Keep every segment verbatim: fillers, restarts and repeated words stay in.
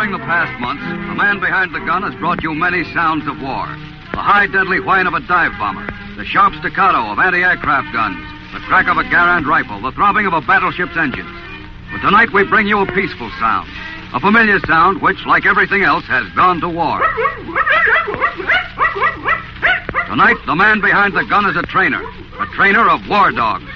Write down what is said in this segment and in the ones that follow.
During the past months, the man behind the gun has brought you many sounds of war. The high, deadly whine of a dive bomber, the sharp staccato of anti-aircraft guns, the crack of a Garand rifle, the throbbing of a battleship's engines. But tonight we bring you a peaceful sound, a familiar sound which, like everything else, has gone to war. Tonight, the man behind the gun is a trainer, a trainer of war dogs.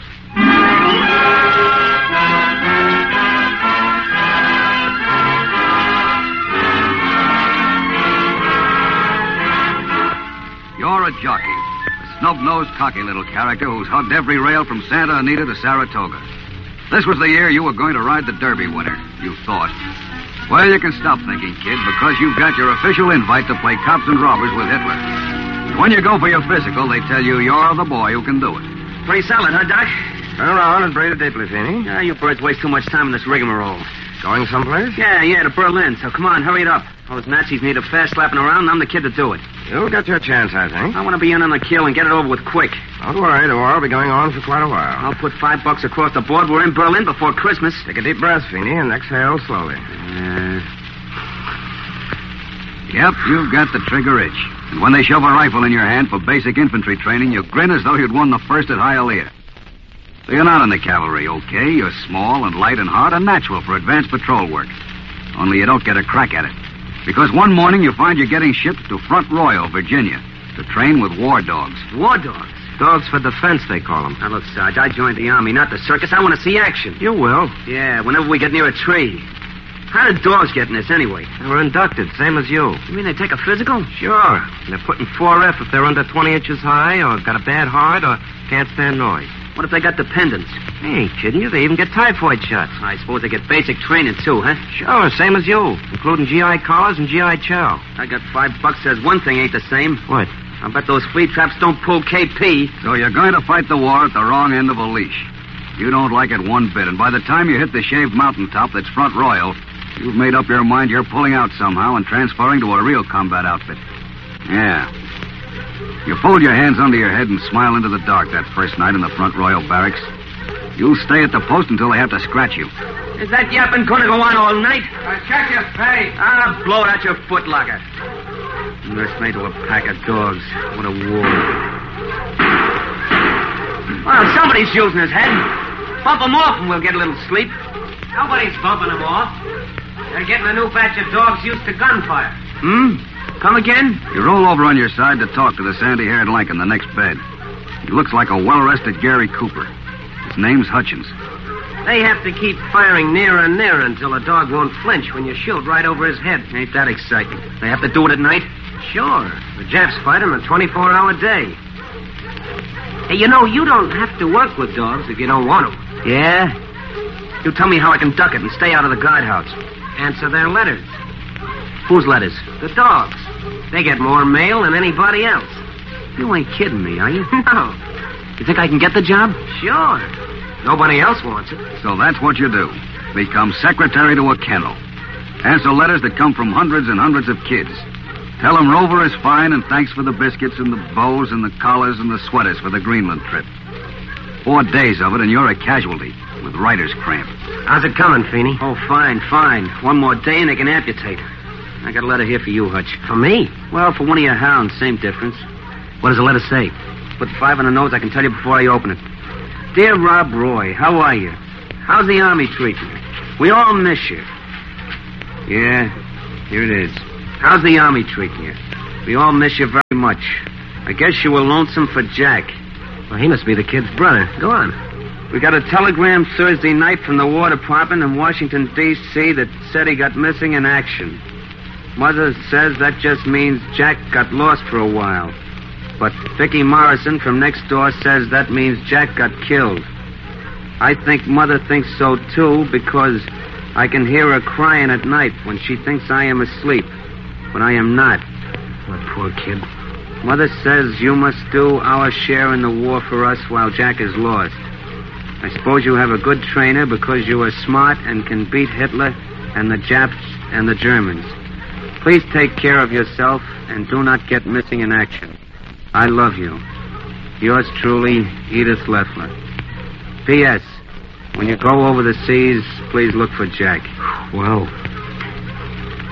You're a jockey, a snub-nosed, cocky little character who's hugged every rail from Santa Anita to Saratoga. This was the year you were going to ride the Derby winner, you thought. Well, you can stop thinking, kid, because you've got your official invite to play cops and robbers with Hitler. And when you go for your physical, they tell you you're the boy who can do it. Pretty solid, huh, Doc? Turn around and braid it deeply, Feeney. Yeah, you birds waste too much time in this rigmarole. Going someplace? Yeah, yeah, to Berlin. So come on, hurry it up. Those Nazis need a fast slapping around, and I'm the kid to do it. You'll get your chance, I think. I want to be in on the kill and get it over with quick. Don't worry, the war will be going on for quite a while. I'll put five bucks across the board. We're in Berlin before Christmas. Take a deep breath, Feeney, and exhale slowly. Uh... Yep, you've got the trigger itch. And when they shove a rifle in your hand for basic infantry training, you grin as though you'd won the first at Hialeah. So you're not in the cavalry, okay? You're small and light and hard and natural for advanced patrol work. Only you don't get a crack at it. Because one morning you find you're getting shipped to Front Royal, Virginia, to train with war dogs. War dogs? Dogs for defense, they call them. Now, look, Sarge, I joined the Army, not the circus. I want to see action. You will. Yeah, whenever we get near a tree. How did dogs get in this, anyway? They were inducted, same as you. You mean they take a physical? Sure. And they're putting four F if they're under twenty inches high, or got a bad heart, or can't stand noise. What if they got dependents? Hey, kidding you? They even get typhoid shots. I suppose they get basic training, too, huh? Sure, same as you, including G I collars and G I chow. I got five bucks says one thing ain't the same. What? I bet those flea traps don't pull K P. So you're going to fight the war at the wrong end of a leash. You don't like it one bit, and by the time you hit the shaved mountaintop that's Front Royal, you've made up your mind you're pulling out somehow and transferring to a real combat outfit. Yeah. You fold your hands under your head and smile into the dark that first night in the Front Royal barracks. You'll stay at the post until they have to scratch you. Is that yapping going to go on all night? Uh, check your face. Ah, blow it out your footlocker. Nursemaid to a pack of dogs. What a war. Well, somebody's using his head. Bump him off and we'll get a little sleep. Nobody's bumping him off. They're getting a new batch of dogs used to gunfire. Hmm? Come again? You roll over on your side to talk to the sandy-haired Lank in the next bed. He looks like a well-rested Gary Cooper. His name's Hutchins. They have to keep firing nearer and nearer until the dog won't flinch when you shoot right over his head. Ain't that exciting? They have to do it at night? Sure. The Japs fight him a twenty-four hour day. Hey, you know, you don't have to work with dogs if you don't want to. Yeah? You tell me how I can duck it and stay out of the guardhouse. Answer their letters. Whose letters? The dogs. They get more mail than anybody else. You ain't kidding me, are you? No. You think I can get the job? Sure. Nobody else wants it. So that's what you do. Become secretary to a kennel. Answer letters that come from hundreds and hundreds of kids. Tell them Rover is fine and thanks for the biscuits and the bows and the collars and the sweaters for the Greenland trip. Four days of it and you're a casualty with writer's cramp. How's it coming, Feeney? Oh, fine, fine. One more day and they can amputate. I got a letter here for you, Hutch. For me? Well, for one of your hounds, same difference. What does the letter say? Put five on the nose, I can tell you before I open it. Dear Rob Roy, how are you? How's the Army treating you? We all miss you. Yeah, here it is. How's the Army treating you? We all miss you very much. I guess you were lonesome for Jack. Well, he must be the kid's brother. Go on. We got a telegram Thursday night from the War Department in Washington, D C that said he got missing in action. Mother says that just means Jack got lost for a while. But Vicky Morrison from next door says that means Jack got killed. I think Mother thinks so, too, because I can hear her crying at night when she thinks I am asleep, when I am not. Oh, poor kid. Mother says you must do our share in the war for us while Jack is lost. I suppose you have a good trainer because you are smart and can beat Hitler and the Japs and the Germans. Please take care of yourself and do not get missing in action. I love you. Yours truly, Edith Leffler. P S. When you go over the seas, please look for Jack. Well.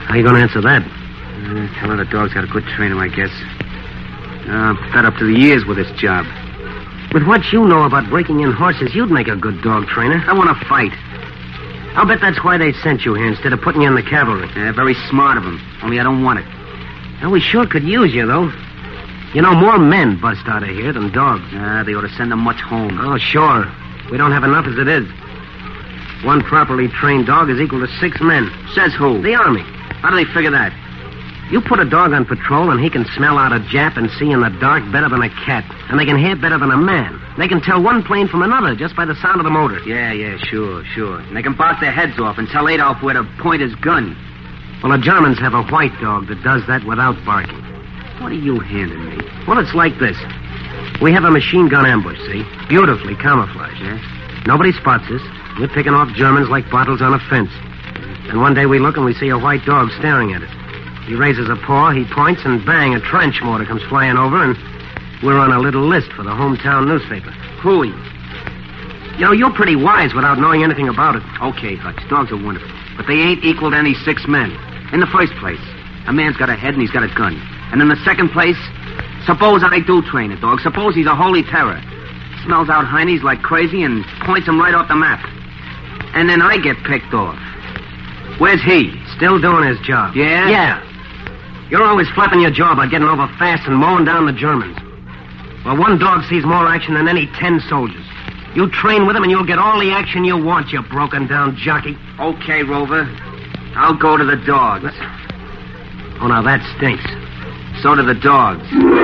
How you going to answer that? Uh, tell her the dog's got a good trainer, I guess. Uh, I'm fed up to the ears with this job. With what you know about breaking in horses, you'd make a good dog trainer. I want to fight. I'll bet that's why they sent you here instead of putting you in the cavalry. Yeah, very smart of them. Only I don't want it. Well, we sure could use you, though. You know, more men bust out of here than dogs. Ah, they ought to send them much home. Oh, sure. We don't have enough as it is. One properly trained dog is equal to six men. Says who? The Army. How do they figure that? You put a dog on patrol and he can smell out a Jap and see in the dark better than a cat. And they can hear better than a man. They can tell one plane from another just by the sound of the motor. Yeah, yeah, sure, sure. And they can bark their heads off and tell Adolf where to point his gun. Well, the Germans have a white dog that does that without barking. What are you handing me? Well, it's like this. We have a machine gun ambush, see? Beautifully camouflaged. Yeah? Nobody spots us. We're picking off Germans like bottles on a fence. And one day we look and we see a white dog staring at us. He raises a paw, he points, and bang, a trench mortar comes flying over, and we're on a little list for the hometown newspaper. Hooey. You know, you're pretty wise without knowing anything about it. Okay, Hutch, dogs are wonderful. But they ain't equal to any six men. In the first place, a man's got a head and he's got a gun. And in the second place, suppose I do train a dog. Suppose he's a holy terror. Smells out heinies like crazy and points them right off the map. And then I get picked off. Where's he? Still doing his job. Yeah? Yeah. You're always flapping your jaw about getting over fast and mowing down the Germans. Well, one dog sees more action than any ten soldiers. You train with him and you'll get all the action you want, you broken-down jockey. Okay, Rover. I'll go to the dogs. Oh, now that stinks. So do the dogs.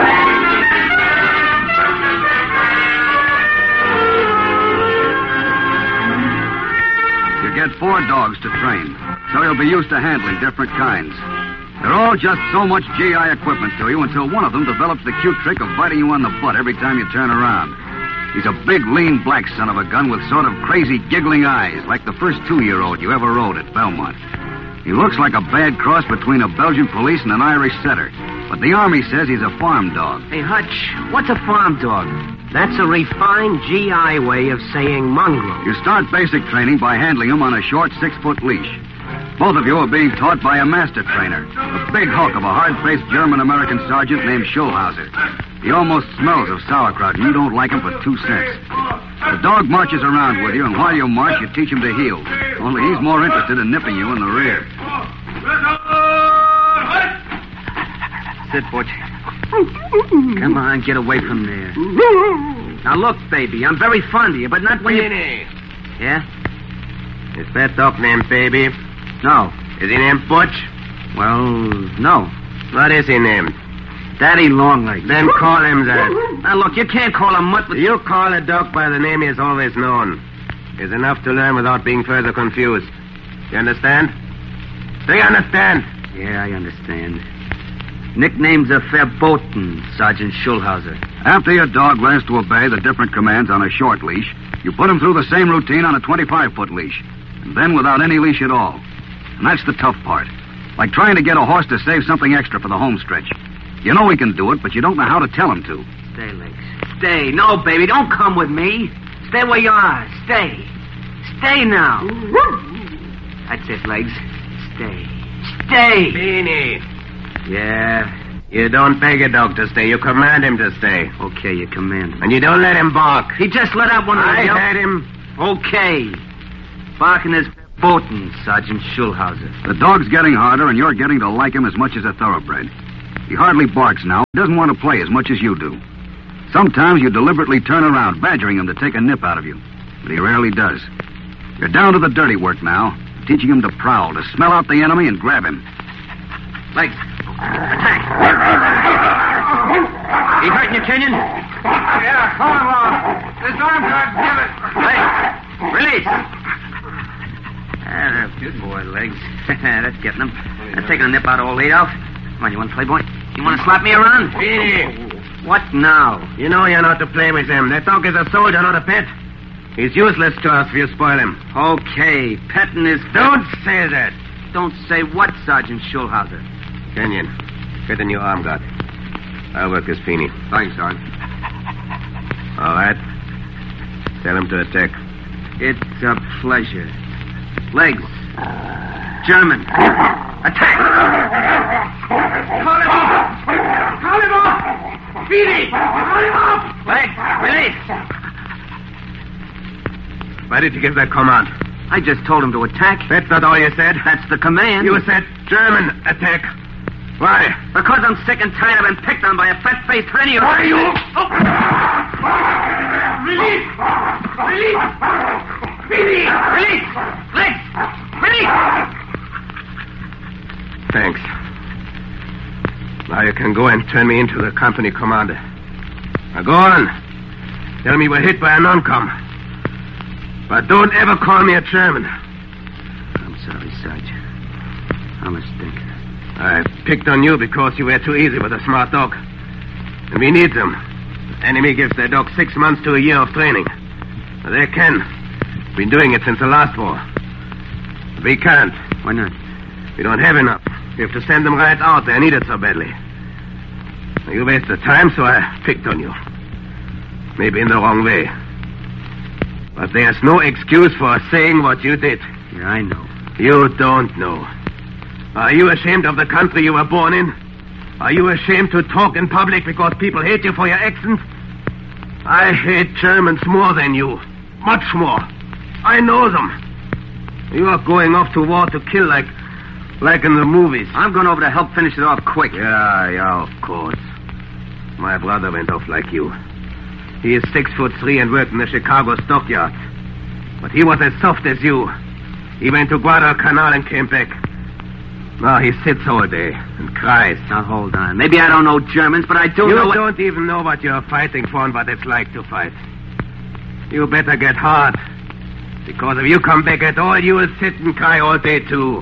You get four dogs to train, so you'll be used to handling different kinds. They're all just so much G I equipment to you until one of them develops the cute trick of biting you on the butt every time you turn around. He's a big, lean, black son of a gun with sort of crazy, giggling eyes, like the first two-year-old you ever rode at Belmont. He looks like a bad cross between a Belgian police and an Irish setter, but the Army says he's a farm dog. Hey, Hutch, what's a farm dog? That's a refined G I way of saying mongrel. You start basic training by handling him on a short six-foot leash. Both of you are being taught by a master trainer, a big hulk of a hard-faced German-American sergeant named Schulhauser. He almost smells of sauerkraut, and you don't like him for two cents. The dog marches around with you, and while you march, you teach him to heel. Only he's more interested in nipping you in the rear. Sit, Butch. Come on, get away from there. Now, look, baby, I'm very fond of you, but not when you... Yeah? Is that dog named Baby? No. Is he named Butch? Well, no. What is he named? Daddy Longlegs. Then call him that. Now, look, you can't call him mutt with... You call a dog by the name he has always known. Is enough to learn without being further confused. You understand? Do you understand? Yeah, I understand. Nickname's a verboten, Sergeant Schulhauser. After your dog learns to obey the different commands on a short leash, you put him through the same routine on a twenty-five-foot leash, and then without any leash at all. And that's the tough part. Like trying to get a horse to save something extra for the home stretch. You know he can do it, but you don't know how to tell him to. Stay, Legs. Stay. No, baby, don't come with me. Stay where you are. Stay. Stay now. That's it, Legs. Stay. Stay. Beanie. Yeah. You don't beg a dog to stay. You command him to stay. Okay, you command him. And you don't let him bark. He just let out one of I the... heard him. Okay. Barking is verboten, Sergeant Schulhauser. The dog's getting harder, and you're getting to like him as much as a thoroughbred. He hardly barks now. He doesn't want to play as much as you do. Sometimes you deliberately turn around, badgering him to take a nip out of you. But he rarely does. You're down to the dirty work now, teaching him to prowl, to smell out the enemy and grab him. Legs. Attack. He hurting you, Kenyon? Yeah, call him off. This arm guard, give it. Hey, release. Ah, good boy, Legs. That's getting him. That's taking a nip out of old Adolf. Come on, you want to play, boy? You want to slap me around? Beanie. What now? You know you're not to play with him. That dog is a soldier, not a pet. He's useless to us if you spoil him. Okay, petting is... Don't say that. Don't say what, Sergeant Schulhauser? Kenyon, get the new arm guard. I'll work this Feeny. Thanks, Sergeant. All right. Tell him to attack. It's a pleasure. Legs. German. Attack! Why did you give that command? I just told him to attack. That's not all you said. That's the command. You said German attack. Why? Because I'm sick and tired of being picked on by a fat-faced radio. Why you? Oh. Release! Release! Release! Release! Release! Release! Thanks. Now you can go and turn me into the company commander. Now go on. Tell me we're hit by a non-com. But don't ever call me a German. I'm sorry, Sergeant. I'm a stinker. I picked on you because you were too easy with a smart dog. And we need them. The enemy gives their dog six months to a year of training. But they can. Been doing it since the last war. But we can't. Why not? We don't have enough. We have to send them right out. They're needed so badly. You wasted time, so I picked on you. Maybe in the wrong way. But there's no excuse for saying what you did. Yeah, I know. You don't know. Are you ashamed of the country you were born in? Are you ashamed to talk in public because people hate you for your accent? I hate Germans more than you. Much more. I know them. You are going off to war to kill like... like in the movies. I'm going over to help finish it off quick. Yeah, yeah, of course. My brother went off like you. He is six foot three and worked in the Chicago stockyard. But he was as soft as you. He went to Guadalcanal and came back. Now he sits all day and cries. Now, hold on. Maybe I don't know Germans, but I do you know... You don't even know what you're fighting for and what it's like to fight. You better get hard. Because if you come back at all, you will sit and cry all day, too.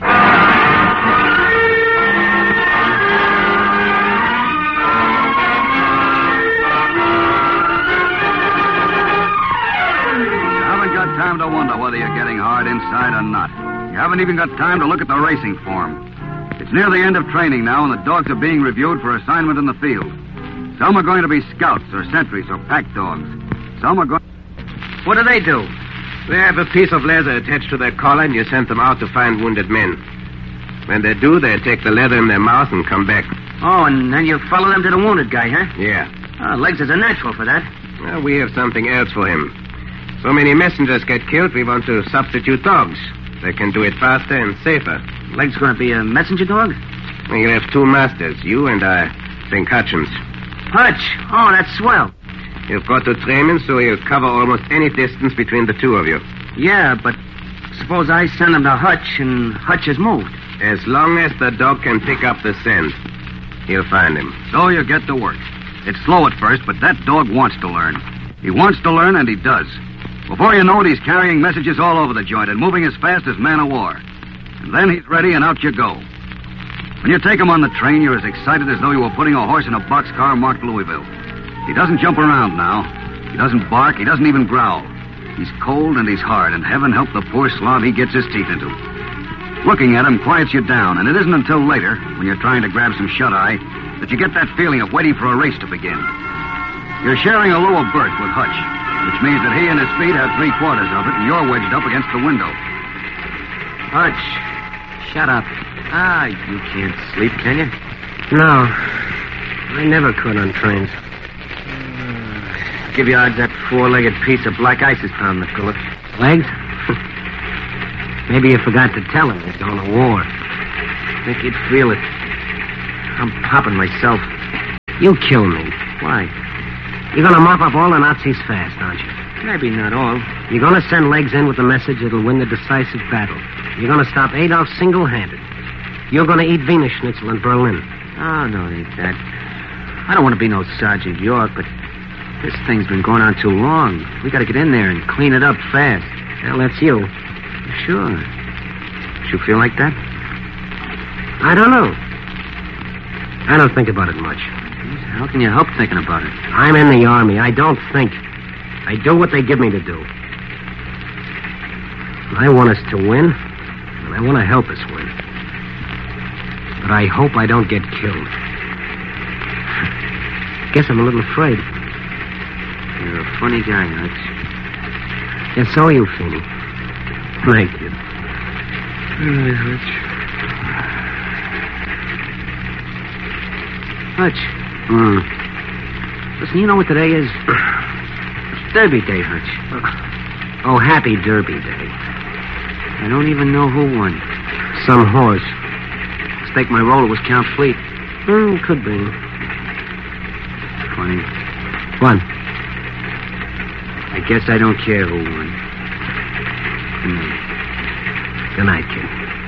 Time to wonder whether you're getting hard inside or not. You haven't even got time to look at the racing form. It's near the end of training now, and the dogs are being reviewed for assignment in the field. Some are going to be scouts or sentries or pack dogs. Some are going... What do they do? They have a piece of leather attached to their collar, and you send them out to find wounded men. When they do, they take the leather in their mouth and come back. Oh, and then you follow them to the wounded guy, huh? Yeah. Oh, Legs is a natural for that. Well, we have something else for him. So many messengers get killed, we want to substitute dogs. They can do it faster and safer. Legs going to be a messenger dog? Well, you'll have two masters, you and I think Hutchins. Hutch? Oh, that's swell. You've got to train him so he'll cover almost any distance between the two of you. Yeah, but suppose I send him to Hutch and Hutch is moved. As long as the dog can pick up the scent, he'll find him. So you get to work. It's slow at first, but that dog wants to learn. He wants to learn, and he does. Before you know it, he's carrying messages all over the joint and moving as fast as man of war. And then he's ready, and out you go. When you take him on the train, you're as excited as though you were putting a horse in a boxcar marked Louisville. He doesn't jump around now. He doesn't bark. He doesn't even growl. He's cold and he's hard, and heaven help the poor slob he gets his teeth into. Looking at him quiets you down, and it isn't until later, when you're trying to grab some shut-eye, that you get that feeling of waiting for a race to begin. You're sharing a lower berth with Hutch, which means that he and his feet have three-quarters of it, and you're wedged up against the window. Hutch, shut up. Ah, you can't sleep, can you? No. I never could on trains. Uh, give you odds that four-legged piece of black ice is pounding the pillow. Legs? Maybe you forgot to tell him they're going to war. Think he'd feel it. I'm popping myself. You'll kill me. Why? You're going to mop up all the Nazis fast, aren't you? Maybe not all. You're going to send Legs in with the message that'll win the decisive battle. You're going to stop Adolf single-handed. You're going to eat Wiener Schnitzel in Berlin. Oh, no, it ain't that. I don't want to be no Sergeant York, but this thing's been going on too long. We got to get in there and clean it up fast. Well, that's you. Sure. You feel like that? I don't know. I don't think about it much. How can you help thinking about it? I'm in the Army. I don't think. I do what they give me to do. I want us to win, and I want to help us win. But I hope I don't get killed. Guess I'm a little afraid. You're a funny guy, Hutch. And so are you, Feeney. Thank you. Really, Hutch. Hutch. Hmm. Listen, you know what today is? It's Derby Day, Hutch. Oh, happy Derby Day. I don't even know who won. Some horse. Stake my roll, it was Count Fleet. Mm, could be. Funny. What? I guess I don't care who won. Good night. Good night, kid.